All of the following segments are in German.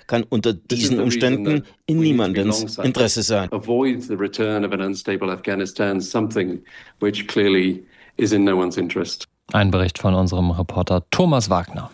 kann unter diesen Umständen in niemandens Interesse sein. Avoid the return of an unstable Afghanistan, something which clearly is in no one's interest. Ein Bericht von unserem Reporter Thomas Wagner.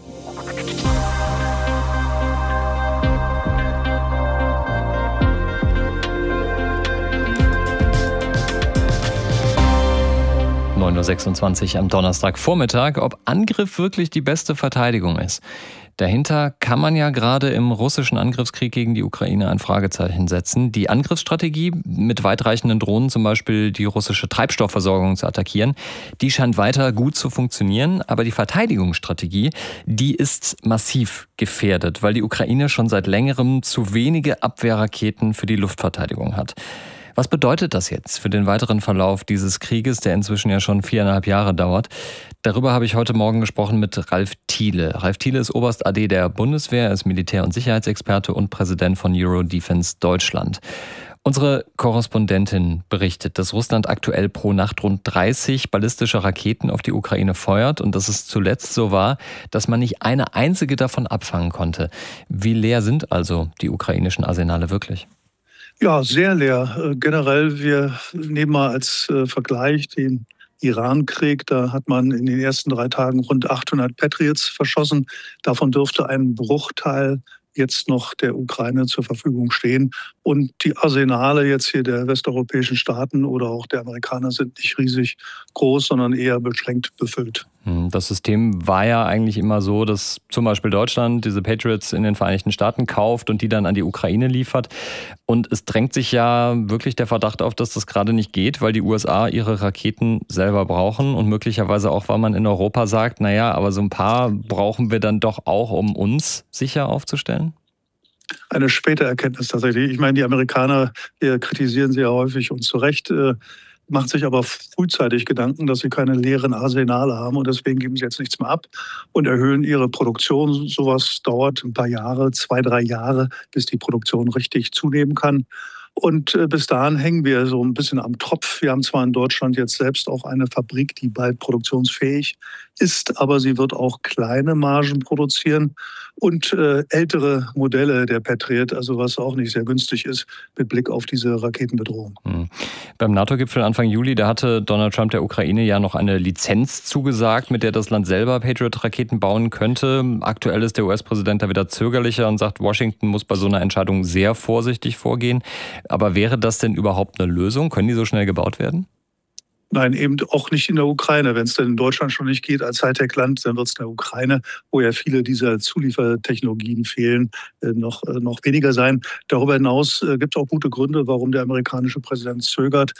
Uhr 9:26 am Donnerstagvormittag, ob Angriff wirklich die beste Verteidigung ist. Dahinter kann man ja gerade im russischen Angriffskrieg gegen die Ukraine ein Fragezeichen setzen. Die Angriffsstrategie, mit weitreichenden Drohnen zum Beispiel die russische Treibstoffversorgung zu attackieren, die scheint weiter gut zu funktionieren. Aber die Verteidigungsstrategie, die ist massiv gefährdet, weil die Ukraine schon seit längerem zu wenige Abwehrraketen für die Luftverteidigung hat. Was bedeutet das jetzt für den weiteren Verlauf dieses Krieges, der inzwischen ja schon 4,5 Jahre dauert? Darüber habe ich heute Morgen gesprochen mit Ralf Thiele. Ralf Thiele ist Oberst AD der Bundeswehr, ist Militär- und Sicherheitsexperte und Präsident von Eurodefense Deutschland. Unsere Korrespondentin berichtet, dass Russland aktuell pro Nacht rund 30 ballistische Raketen auf die Ukraine feuert und dass es zuletzt so war, dass man nicht eine einzige davon abfangen konnte. Wie leer sind also die ukrainischen Arsenale wirklich? Ja, sehr leer. Generell, wir nehmen mal als Vergleich den Iran-Krieg. Da hat man in den ersten 3 Tagen rund 800 Patriots verschossen. Davon dürfte ein Bruchteil jetzt noch der Ukraine zur Verfügung stehen. Und die Arsenale jetzt hier der westeuropäischen Staaten oder auch der Amerikaner sind nicht riesig groß, sondern eher beschränkt befüllt. Das System war ja eigentlich immer so, dass zum Beispiel Deutschland diese Patriots in den Vereinigten Staaten kauft und die dann an die Ukraine liefert. Und es drängt sich ja wirklich der Verdacht auf, dass das gerade nicht geht, weil die USA ihre Raketen selber brauchen und möglicherweise auch, weil man in Europa sagt, naja, aber so ein paar brauchen wir dann doch auch, um uns sicher aufzustellen? Eine späte Erkenntnis tatsächlich. Ich meine, die Amerikaner, wir kritisieren sie ja häufig und zu Recht, machen sich aber frühzeitig Gedanken, dass sie keine leeren Arsenale haben und deswegen geben sie jetzt nichts mehr ab und erhöhen ihre Produktion. Sowas dauert ein paar Jahre, 2, 3 Jahre, bis die Produktion richtig zunehmen kann. Und bis dahin hängen wir so ein bisschen am Tropf. Wir haben zwar in Deutschland jetzt selbst auch eine Fabrik, die bald produktionsfähig ist, aber sie wird auch kleine Margen produzieren und ältere Modelle der Patriot, also was auch nicht sehr günstig ist mit Blick auf diese Raketenbedrohung. Beim NATO-Gipfel Anfang Juli, da hatte Donald Trump der Ukraine ja noch eine Lizenz zugesagt, mit der das Land selber Patriot-Raketen bauen könnte. Aktuell ist der US-Präsident da wieder zögerlicher und sagt, Washington muss bei so einer Entscheidung sehr vorsichtig vorgehen. Aber wäre das denn überhaupt eine Lösung? Können die so schnell gebaut werden? Nein, eben auch nicht in der Ukraine. Wenn es denn in Deutschland schon nicht geht als Hightech-Land, dann wird es in der Ukraine, wo ja viele dieser Zuliefertechnologien fehlen, noch weniger sein. Darüber hinaus gibt es auch gute Gründe, warum der amerikanische Präsident zögert.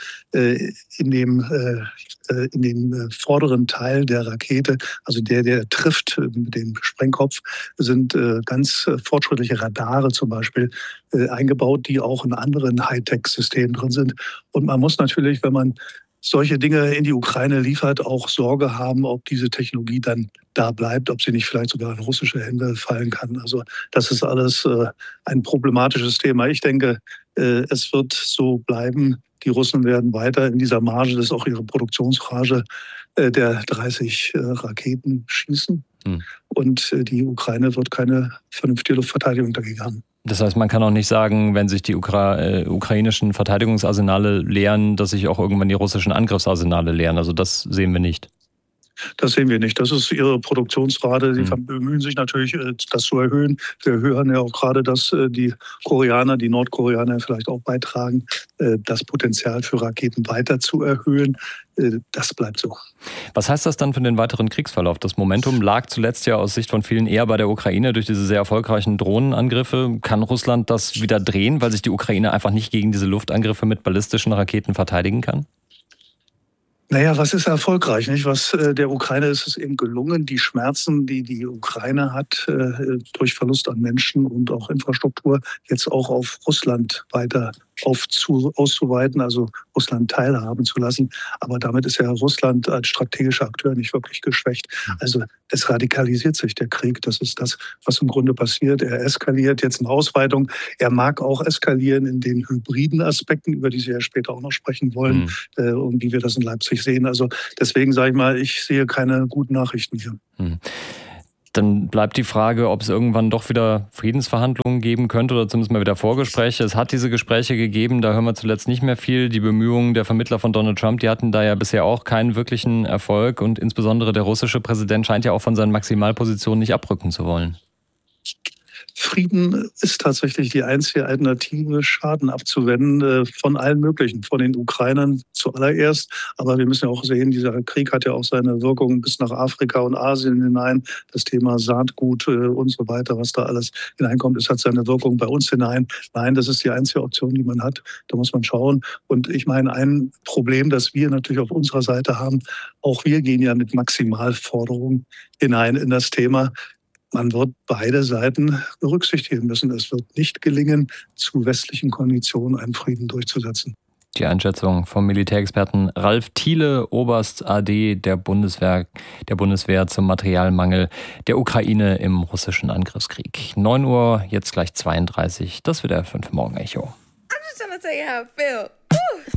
In dem vorderen Teil der Rakete, also der trifft mit dem Sprengkopf, sind ganz fortschrittliche Radare zum Beispiel eingebaut, die auch in anderen Hightech-Systemen drin sind. Und man muss natürlich, wenn man solche Dinge in die Ukraine liefert, auch Sorge haben, ob diese Technologie dann da bleibt, ob sie nicht vielleicht sogar in russische Hände fallen kann. Also das ist alles ein problematisches Thema. Ich denke, es wird so bleiben. Die Russen werden weiter in dieser Marge, das ist auch ihre Produktionsrate, der 30 Raketen schießen. Und die Ukraine wird keine vernünftige Luftverteidigung dagegen haben. Das heißt, man kann auch nicht sagen, wenn sich die ukrainischen Verteidigungsarsenale leeren, dass sich auch irgendwann die russischen Angriffsarsenale leeren. Also das sehen wir nicht. Das sehen wir nicht. Das ist ihre Produktionsrate. Sie bemühen sich natürlich, das zu erhöhen. Wir hören ja auch gerade, dass die Nordkoreaner vielleicht auch beitragen, das Potenzial für Raketen weiter zu erhöhen. Das bleibt so. Was heißt das dann für den weiteren Kriegsverlauf? Das Momentum lag zuletzt ja aus Sicht von vielen eher bei der Ukraine durch diese sehr erfolgreichen Drohnenangriffe. Kann Russland das wieder drehen, weil sich die Ukraine einfach nicht gegen diese Luftangriffe mit ballistischen Raketen verteidigen kann? Naja, was ist erfolgreich, nicht? Was der Ukraine ist es eben gelungen, die Schmerzen, die die Ukraine hat, durch Verlust an Menschen und auch Infrastruktur, jetzt auch auf Russland weiter auszuweiten, also Russland teilhaben zu lassen. Aber damit ist ja Russland als strategischer Akteur nicht wirklich geschwächt. Also es radikalisiert sich der Krieg. Das ist das, was im Grunde passiert. Er eskaliert jetzt in Ausweitung. Er mag auch eskalieren in den hybriden Aspekten, über die Sie ja später auch noch sprechen wollen, und wie wir das in Leipzig sehen. Also deswegen sage ich mal, ich sehe keine guten Nachrichten hier. Dann bleibt die Frage, ob es irgendwann doch wieder Friedensverhandlungen geben könnte oder zumindest mal wieder Vorgespräche. Es hat diese Gespräche gegeben, da hören wir zuletzt nicht mehr viel. Die Bemühungen der Vermittler von Donald Trump, die hatten da ja bisher auch keinen wirklichen Erfolg. Und insbesondere der russische Präsident scheint ja auch von seinen Maximalpositionen nicht abrücken zu wollen. Frieden ist tatsächlich die einzige Alternative, Schaden abzuwenden von allen möglichen, von den Ukrainern zuallererst. Aber wir müssen ja auch sehen, dieser Krieg hat ja auch seine Wirkung bis nach Afrika und Asien hinein. Das Thema Saatgut und so weiter, was da alles hineinkommt, es hat seine Wirkung bei uns hinein. Nein, das ist die einzige Option, die man hat. Da muss man schauen. Und ich meine, ein Problem, das wir natürlich auf unserer Seite haben, auch wir gehen ja mit Maximalforderungen hinein in das Thema. Man wird beide Seiten berücksichtigen müssen. Es wird nicht gelingen, zu westlichen Konditionen einen Frieden durchzusetzen. Die Einschätzung vom Militärexperten Ralf Thiele, Oberst AD der Bundeswehr zum Materialmangel der Ukraine im russischen Angriffskrieg. 9 Uhr, jetzt gleich 32. Das wird der 5 Morgen Echo. I'm just trying to tell you how I feel.